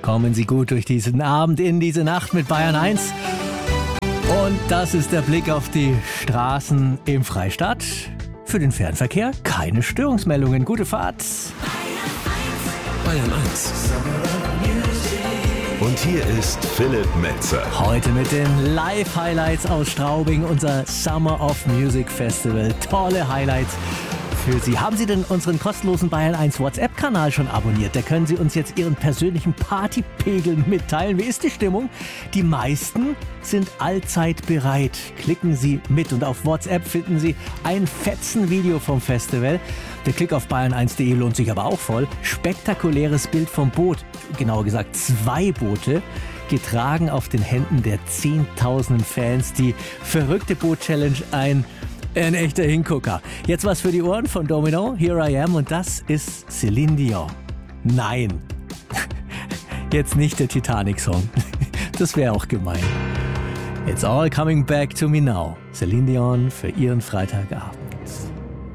Kommen Sie gut durch diesen Abend in diese Nacht mit Bayern 1. Und das ist der Blick auf die Straßen im Freistaat. Für den Fernverkehr keine Störungsmeldungen. Gute Fahrt. Bayern 1. Und hier ist Philipp Metzer. Heute mit den Live-Highlights aus Straubing, unser Summer of Music Festival. Tolle Highlights für Sie. Haben Sie denn unseren kostenlosen Bayern 1 WhatsApp-Kanal schon abonniert? Da können Sie uns jetzt Ihren persönlichen Partypegel mitteilen. Wie ist die Stimmung? Die meisten sind allzeit bereit. Klicken Sie mit und auf WhatsApp finden Sie ein Fetzen-Video vom Festival. Der Klick auf bayern1.de lohnt sich aber auch voll. Spektakuläres Bild vom Boot, genauer gesagt 2 Boote, getragen auf den Händen der zehntausenden Fans. Die verrückte Boot-Challenge, ein echter Hingucker. Jetzt was für die Ohren von Domino, Here I Am, und das ist Celine Dion. Nein, jetzt nicht der Titanic-Song. Das wäre auch gemein. It's all coming back to me now. Celine Dion für Ihren Freitagabend.